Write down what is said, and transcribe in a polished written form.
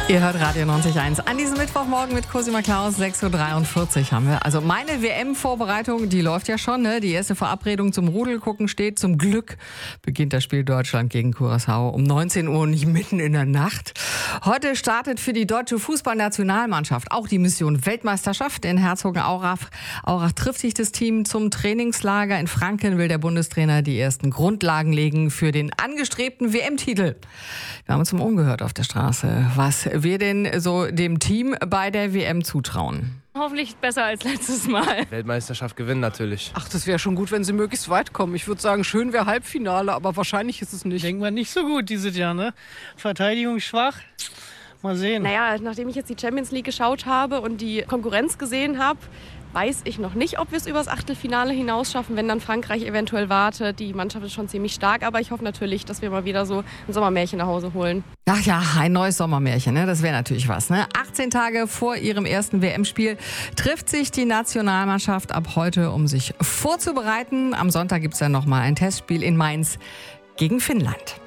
Ihr hört Radio 90.1 an diesem Mittwochmorgen mit Cosima Klaus, 6.43 Uhr haben wir. Also meine WM-Vorbereitung, die läuft ja schon. Ne? Die erste Verabredung zum Rudelgucken steht. Zum Glück beginnt das Spiel Deutschland gegen Curaçao um 19 Uhr, nicht mitten in der Nacht. Heute startet für die deutsche Fußballnationalmannschaft auch die Mission Weltmeisterschaft. In Herzogenaurach trifft sich das Team zum Trainingslager. In Franken will der Bundestrainer die ersten Grundlagen legen für den angestrebten WM-Titel. Wir haben uns mal umgehört auf der Straße, was wir denn so dem Team bei der WM zutrauen. Hoffentlich besser als letztes Mal. Weltmeisterschaft gewinnen natürlich. Ach, das wäre schon gut, wenn sie möglichst weit kommen. Ich würde sagen, schön wäre Halbfinale, aber wahrscheinlich ist es nicht. Denkt man nicht so gut dieses Jahr, ne? Verteidigung schwach. Mal sehen. Naja, nachdem ich jetzt die Champions League geschaut habe und die Konkurrenz gesehen habe, weiß ich noch nicht, ob wir es übers Achtelfinale hinaus schaffen, wenn dann Frankreich eventuell wartet. Die Mannschaft ist schon ziemlich stark, aber ich hoffe natürlich, dass wir mal wieder so ein Sommermärchen nach Hause holen. Ach ja, ein neues Sommermärchen, ne? Das wäre natürlich was. Ne? 18 Tage vor ihrem ersten WM-Spiel trifft sich die Nationalmannschaft ab heute, um sich vorzubereiten. Am Sonntag gibt es dann nochmal ein Testspiel in Mainz gegen Finnland.